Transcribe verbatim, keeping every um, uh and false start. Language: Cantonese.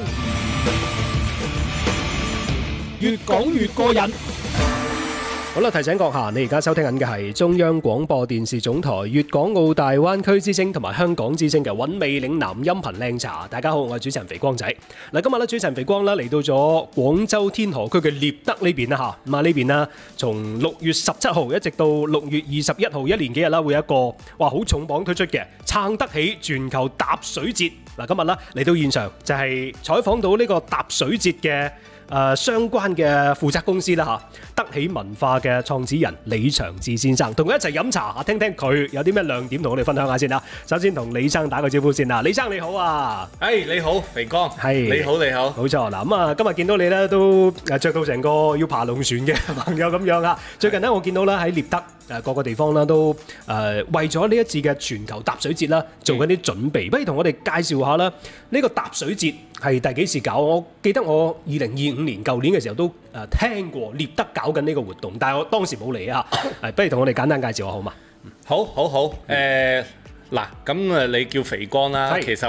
風，越講越過癮。好啦，提醒閣下，你而家收聽緊嘅係中央廣播電視總台粵港澳大灣區之聲同埋香港之聲嘅韻味嶺南音頻靚茶。大家好，我係主持人肥光仔。嗱，今日咧主持人肥光啦嚟到咗廣州天河區嘅獵德呢邊啦嚇。咁啊呢邊啦，從六月十七號一直到六月二十一號，一連幾日啦，會有一個哇好重磅推出嘅撐得起全球踏水節。嗱，今日啦嚟到現場就係採訪到呢個踏水節嘅。誒、呃、相關嘅負責公司啦嚇，得起文化嘅創始人李長治先生，同佢一齊飲茶啊，聽聽佢有啲咩亮點同我哋分享下先啦。首先同李生打個招呼先啦，李生你好啊， 誒、hey, 你好，肥光， 係你好你好， 冇錯嗱咁啊，今日見到你咧都誒著到成個要爬龍船嘅朋友咁樣啊。最近咧我見到咧喺獵德誒各個地方啦都誒、呃、為咗呢一次嘅全球踏水節啦做緊啲準備，不如同我哋介紹下啦。呢、這個踏水節係第幾時搞？我記得我二零二五年舊年嘅時候都誒聽過獵德搞緊呢個活動，但係我當時冇嚟啊。係，不如同我哋簡單介紹下好嘛？ 好好好誒嗱，咁誒你叫肥光啦，其實